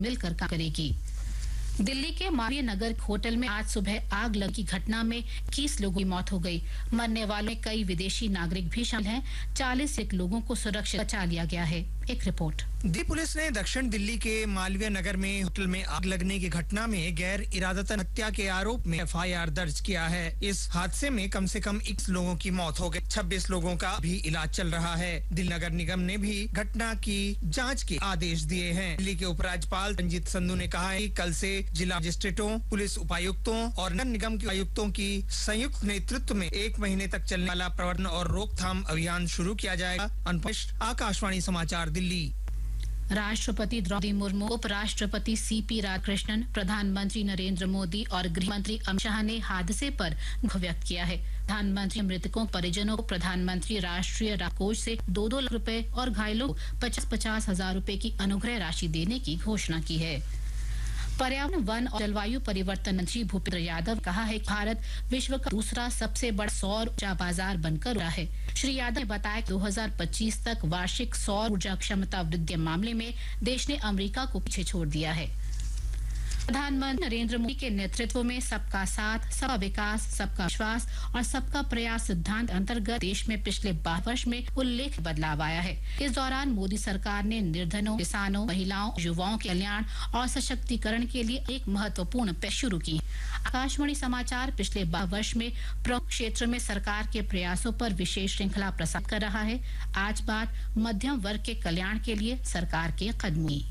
मिलकर काम करेगी। दिल्ली के मालवीय नगर होटल में आज सुबह आग लगने की घटना में 21 लोगों की मौत हो गई। मरने वालों में कई विदेशी नागरिक भी शामिल हैं। 40 लोगों को सुरक्षित बचा लिया गया है। एक रिपोर्ट। दिल्ली पुलिस ने दक्षिण दिल्ली के मालवीय नगर में होटल में आग लगने की घटना में गैर इरादतन हत्या के आरोप में FIR दर्ज किया है। इस हादसे में कम से कम 21 लोगों की मौत हो गई। 26 लोगों का भी इलाज चल रहा है। दिल्ली नगर निगम ने भी घटना की जांच के आदेश दिए हैं। दिल्ली के उपराज्यपाल रंजीत संधू ने कहा है कि कल से जिला मजिस्ट्रेटों, पुलिस उपायुक्तों और नगर निगम के आयुक्तों की संयुक्त नेतृत्व में 1 महीने तक चलने वाला प्रवर्तन और रोकथाम अभियान शुरू किया जाएगा। आकाशवाणी समाचार दिल्ली। राष्ट्रपति द्रौपदी मुर्मू, उपराष्ट्रपति CP राधाकृष्णन, प्रधानमंत्री नरेंद्र मोदी और गृह मंत्री अमित शाह ने हादसे पर दुख व्यक्त किया है। प्रधानमंत्री मृतकों परिजनों को प्रधानमंत्री राष्ट्रीय राहत कोष से 2-2 लाख रुपए और घायलों को 50-50 हजार रुपए की अनुग्रह राशि देने की घोषणा की है। पर्यावरण, वन और जलवायु परिवर्तन मंत्री भूपेंद्र यादव ने कहा है कि भारत विश्व का दूसरा सबसे बड़ा सौर ऊर्जा बाजार बनकर उभरा है। श्री यादव ने बताया कि 2025 तक वार्षिक सौर ऊर्जा क्षमता वृद्धि के मामले में देश ने अमेरिका को पीछे छोड़ दिया है। प्रधानमंत्री नरेंद्र मोदी के नेतृत्व में सबका साथ, सबका विकास, सबका विश्वास और सबका प्रयास सिद्धांत अंतर्गत देश में पिछले 12 वर्ष में उल्लेखनीय बदलाव आया है। इस दौरान मोदी सरकार ने निर्धनों, किसानों, महिलाओं, युवाओं के कल्याण और सशक्तिकरण के लिए एक महत्वपूर्ण पहल शुरू की। आकाशवाणी समाचार पिछले 12 वर्ष में प्रमुख क्षेत्र में सरकार के प्रयासों पर विशेष श्रृंखला प्रसारित कर रहा है। आज बात मध्यम वर्ग के कल्याण के लिए सरकार के कदमों की।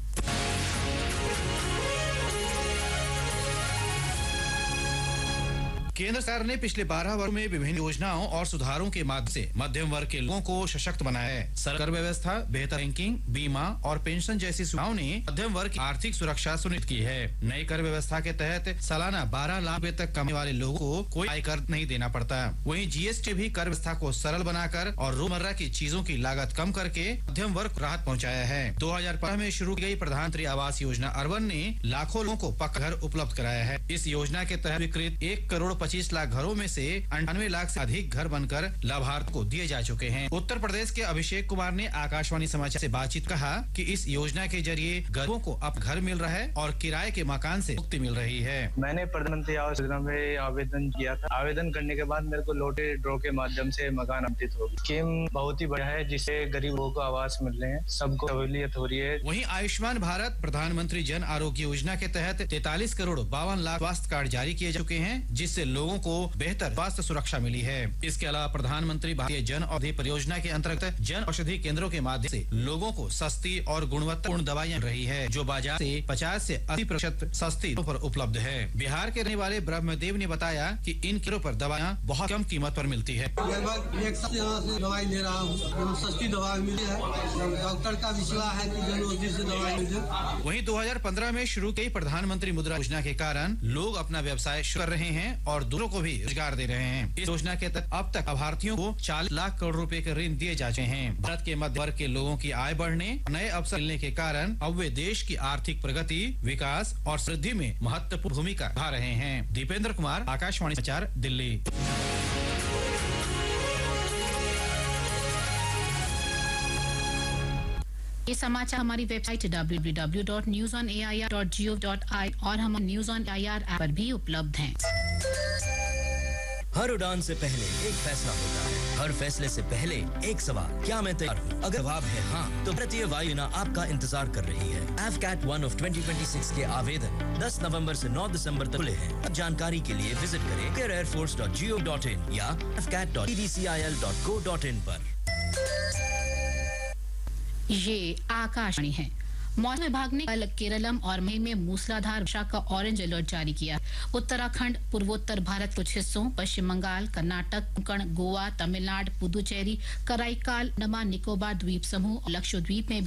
केंद्र सरकार ने पिछले 12 वर्षों में विभिन्न योजनाओं और सुधारों के माध्यम से मध्यम वर्ग के लोगों को सशक्त बनाया है। कर व्यवस्था, बेहतर बैंकिंग, बीमा और पेंशन जैसी सुविधाओं ने मध्यम वर्ग की आर्थिक सुरक्षा सुनिश्चित की है। नई कर व्यवस्था के तहत सालाना 12 लाख रुपए तक कमाने वाले लोगों को कोई आयकर नहीं देना पड़ता। वहीं GST भी कर व्यवस्था को सरल बनाकर और रोजमर्रा की चीजों की लागत कम करके मध्यम वर्ग को राहत पहुँचाया है। 2015 में शुरू की गई प्रधानमंत्री आवास योजना अर्बन ने लाखों लोगों को पक्का घर उपलब्ध कराया है। इस योजना के तहत विकृत 1 करोड़ 25 लाख घरों में से 98 लाख से अधिक घर बनकर लाभार्थियों को दिए जा चुके हैं। उत्तर प्रदेश के अभिषेक कुमार ने आकाशवाणी समाचार से बातचीत कहा कि इस योजना के जरिए गरीबों को अब घर मिल रहा है और किराए के मकान से मुक्ति मिल रही है। मैंने प्रधानमंत्री आवास योजना में आवेदन किया था। आवेदन करने के बाद मेरे को लॉटरी ड्रॉ के माध्यम से मकान आवंटित हो गया। स्कीम बहुत ही बड़ा है जिससे गरीबों को आवास मिल रहे हैं, सबको सहूलियत हो रही है। वहीं आयुष्मान भारत प्रधानमंत्री जन आरोग्य योजना के तहत 43 करोड़ 52 लाख स्वास्थ्य कार्ड जारी किए जा चुके हैं, जिससे लोगों को बेहतर स्वास्थ्य सुरक्षा मिली है। इसके अलावा प्रधानमंत्री भारतीय जन औषधि परियोजना के अंतर्गत जन औषधि केंद्रों के माध्यम से लोगों को सस्ती और गुणवत्तापूर्ण दवाइयां रही है, जो बाजार से 50 से 80% सस्ती पर उपलब्ध है। बिहार के रहने वाले ब्रह्मदेव ने बताया कि इन केंद्रों पर दवाइयां बहुत कम कीमत पर मिलती है। लगभग 1 साल यहाँ से दवाई ले रहा हूँ, सस्ती दवाई मिली है। डॉक्टर का विश्वास है कि जन औषधि से दवाई मिल जाए। वहीं 2015 में शुरू की प्रधानमंत्री मुद्रा योजना के कारण लोग अपना व्यवसाय शुरू कर रहे हैं और दूसरों को भी रोजगार दे रहे हैं। इस योजना के तहत अब तक लाभार्थियों को 40 लाख करोड़ रुपए के ऋण दिए जा चुके हैं। भारत के मध्य वर्ग के लोगों की आय बढ़ने, नए अवसर मिलने के कारण अब वे देश की आर्थिक प्रगति, विकास और समृद्धि में महत्वपूर्ण भूमिका निभा रहे हैं। दीपेंद्र कुमार, आकाशवाणी समाचार, दिल्ली। ये समाचार हमारी वेबसाइट www.newsonair.gov.in और हमारे न्यूज ऑन एआईआर ऐप पर भी उपलब्ध हैं। हर उड़ान से पहले एक फैसला होता है, हर फैसले से पहले एक सवाल, क्या मैं तैयार हूँ? अगर जवाब है हाँ, तो भारतीय वायुसेना आपका इंतजार कर रही है। AFCAT 1 of 2026 के आवेदन 10 नवंबर से 9 दिसंबर तक खुले हैं। अब जानकारी के लिए विजिट करें airairforce.gov.in या afcat.edcil.co.in पर। ये आकाशवाणी है। मौसम विभाग ने कल केरलम और मई में मूसलाधार वर्षा का ऑरेंज अलर्ट जारी किया। उत्तराखंड, पूर्वोत्तर भारत कुछ हिस्सों, पश्चिम बंगाल, कर्नाटक, कोंकण, गोवा, तमिलनाडु, पुदुचेरी, कराईकाल, अंडमान निकोबार द्वीप समूह और लक्षद्वीप में